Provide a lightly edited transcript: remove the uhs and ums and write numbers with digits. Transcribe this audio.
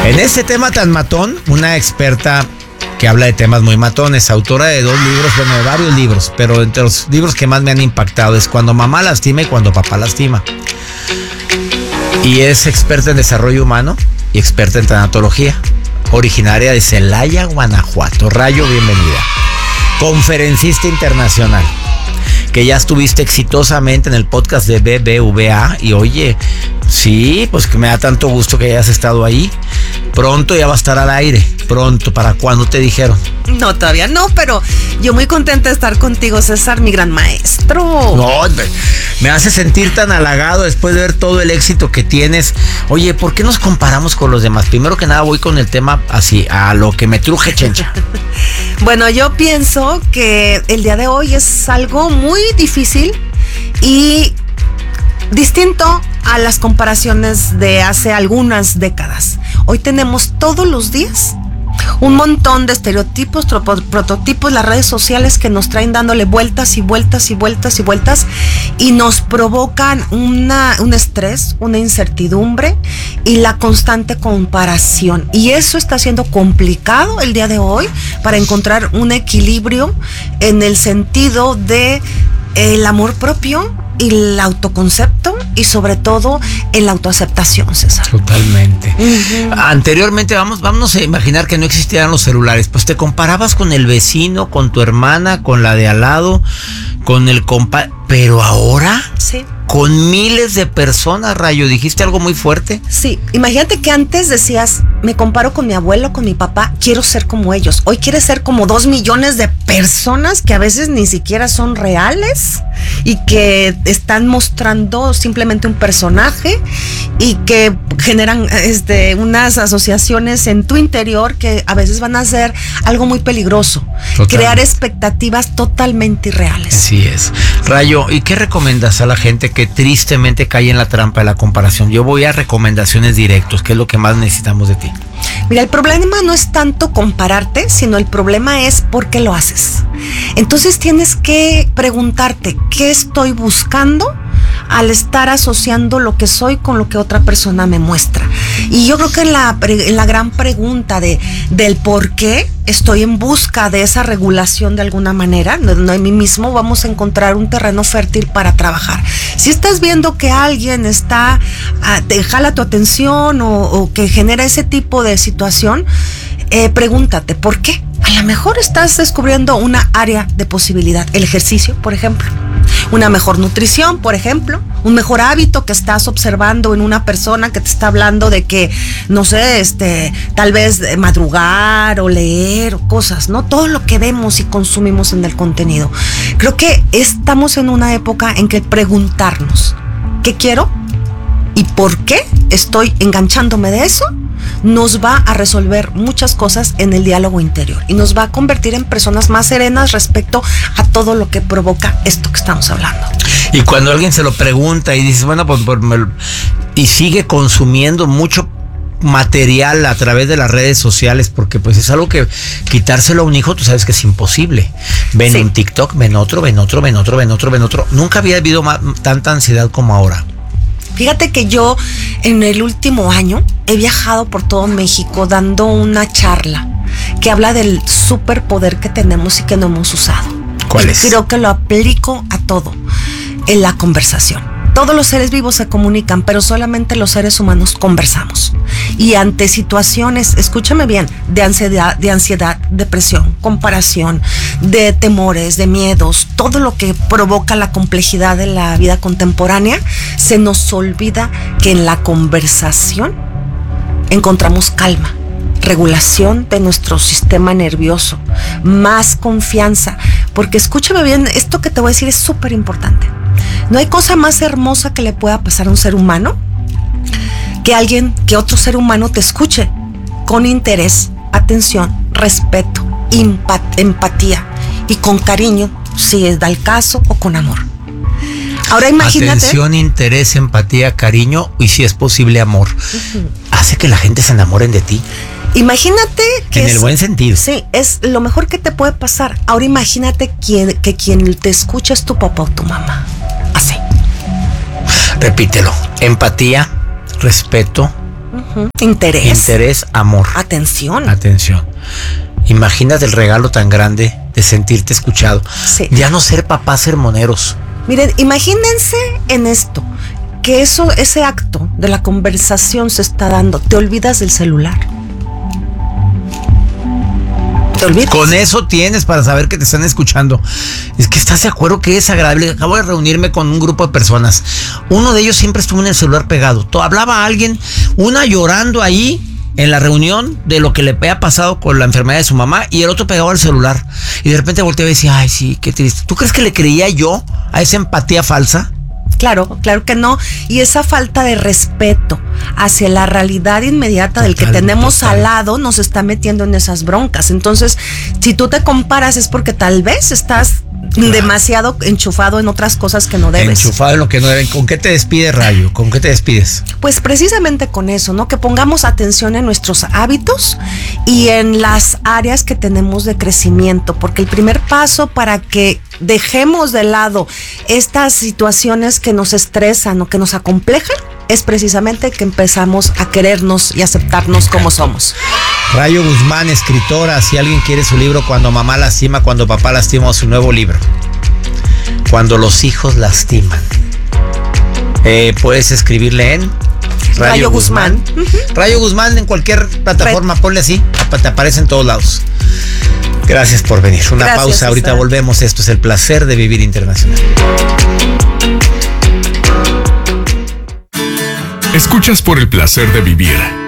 En este tema tan matón, una experta que habla de temas muy matones, autora de 2 libros, bueno, de varios libros, pero entre los libros que más me han impactado es Cuando mamá lastima y Cuando papá lastima. Y es experta en desarrollo humano y experta en tanatología, originaria de Celaya, Guanajuato. Rayo, bienvenida. Conferencista internacional, que ya estuviste exitosamente en el podcast de BBVA. Y oye, sí, pues que me da tanto gusto que hayas estado ahí. Pronto ya va a estar al aire. Pronto, ¿para cuándo te dijeron? No, todavía no, pero yo muy contenta de estar contigo, César, mi gran maestro. No, me hace sentir tan halagado después de ver todo el éxito que tienes. Oye, ¿por qué nos comparamos con los demás? Primero que nada voy con el tema así, a lo que me truje, chencha. Bueno, yo pienso que el día de hoy es algo muy difícil y distinto a las comparaciones de hace algunas décadas. Hoy tenemos todos los días un montón de estereotipos, prototipos, las redes sociales que nos traen dándole vueltas y vueltas y vueltas y vueltas y nos provocan un estrés, una incertidumbre y la constante comparación. Y eso está siendo complicado el día de hoy para encontrar un equilibrio en el sentido de el amor propio y el autoconcepto y sobre todo en la autoaceptación, César. Totalmente. Anteriormente, vamos a imaginar que no existieran los celulares, pues te comparabas con el vecino, con tu hermana, con la de al lado, con el compa, pero ahora sí, con miles de personas, Rayo, dijiste algo muy fuerte. Sí, imagínate que antes decías, me comparo con mi abuelo, con mi papá, quiero ser como ellos. Hoy quieres ser como 2 millones de personas que a veces ni siquiera son reales y que están mostrando simplemente un personaje y que generan unas asociaciones en tu interior que a veces van a ser algo muy peligroso. Totalmente. Crear expectativas totalmente irreales. Así es. Rayo, ¿y qué recomiendas a la gente que tristemente cae en la trampa de la comparación? Yo voy a recomendaciones directas, que es lo que más necesitamos de ti. Mira, el problema no es tanto compararte, sino el problema es por qué lo haces. Entonces tienes que preguntarte, ¿qué estoy buscando al estar asociando lo que soy con lo que otra persona me muestra? Y yo creo que en la gran pregunta del por qué estoy en busca de esa regulación de alguna manera, no en mí mismo, vamos a encontrar un terreno fértil para trabajar. Si estás viendo que alguien te jala tu atención o que genera ese tipo de situación, pregúntate, ¿por qué? A lo mejor estás descubriendo una área de posibilidad. El ejercicio, por ejemplo. Una mejor nutrición, por ejemplo. Un mejor hábito que estás observando en una persona que te está hablando de que, no sé, tal vez madrugar o leer o cosas, ¿no? Todo lo que vemos y consumimos en el contenido. Creo que estamos en una época en que preguntarnos, ¿qué quiero? ¿Y por qué estoy enganchándome de eso? Nos va a resolver muchas cosas en el diálogo interior y nos va a convertir en personas más serenas respecto a todo lo que provoca esto que estamos hablando. Y cuando alguien se lo pregunta y dices, bueno, pues y sigue consumiendo mucho material a través de las redes sociales, porque pues es algo que quitárselo a un hijo, tú sabes que es imposible. Ven sí. Un TikTok, ven otro. Nunca había habido tanta ansiedad como ahora. Fíjate que yo en el último año he viajado por todo México dando una charla que habla del superpoder que tenemos y que no hemos usado. ¿Cuál es? Creo que lo aplico a todo, en la conversación. Todos los seres vivos se comunican, pero solamente los seres humanos conversamos. Y ante situaciones, escúchame bien, de ansiedad, depresión, comparación, de temores, de miedos, todo lo que provoca la complejidad de la vida contemporánea, se nos olvida que en la conversación encontramos calma, regulación de nuestro sistema nervioso, más confianza. Porque escúchame bien, esto que te voy a decir es súper importante. No hay cosa más hermosa que le pueda pasar a un ser humano que otro ser humano te escuche con interés, atención, respeto, empatía y con cariño, si da el caso, o con amor. Ahora imagínate. Atención, interés, empatía, cariño y si es posible amor. Hace que la gente se enamoren de ti. Imagínate que en el buen sentido. Sí, es lo mejor que te puede pasar. Ahora imagínate que quien te escucha es tu papá o tu mamá. Así. Repítelo. Empatía, respeto, Interés, amor. atención. Imagínate el regalo tan grande de sentirte escuchado. Sí. Ya no ser papás sermoneros. Miren, imagínense en esto, que ese acto de la conversación se está dando. Te olvidas del celular. Te olvidas. Con eso tienes para saber que te están escuchando. Es que estás de acuerdo que es agradable. Acabo de reunirme con un grupo de personas. Uno de ellos siempre estuvo en el celular pegado. Hablaba a alguien, una llorando ahí en la reunión de lo que le había pasado con la enfermedad de su mamá, y el otro pegado al celular. Y de repente volteaba y decía, ay, sí, qué triste. ¿Tú crees que le creía yo a esa empatía falsa? Claro que no. Y esa falta de respeto hacia la realidad inmediata del que tenemos al lado nos está metiendo en esas broncas. Entonces, si tú te comparas es porque tal vez estás demasiado enchufado en otras cosas que no debes. Enchufado en lo que no deben. ¿Con qué te despides, Rayo? ¿Con qué te despides? Pues precisamente con eso, ¿no? Que pongamos atención en nuestros hábitos y en las áreas que tenemos de crecimiento, porque el primer paso para que dejemos de lado estas situaciones que nos estresan o que nos acomplejan es precisamente que empezamos a querernos y aceptarnos como somos. Rayo Guzmán, escritora. Si alguien quiere su libro Cuando mamá lastima, cuando papá lastima, o su nuevo libro Cuando los hijos lastiman, puedes escribirle en Rayo Guzmán. Rayo Guzmán en cualquier plataforma, ponle así, te aparece en todos lados. Gracias por venir. Una pausa, ahorita volvemos. Esto es El Placer de Vivir Internacional. Escuchas por El Placer de Vivir